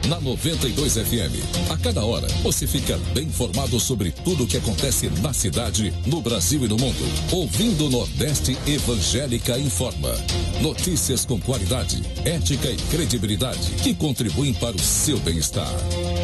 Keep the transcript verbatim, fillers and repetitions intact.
na noventa e dois F M. A cada hora, você fica bem informado sobre tudo o que acontece na cidade, no Brasil e no mundo. Ouvindo o Nordeste Evangélica Informa. Notícias com qualidade, ética e credibilidade que contribuem para o seu bem-estar.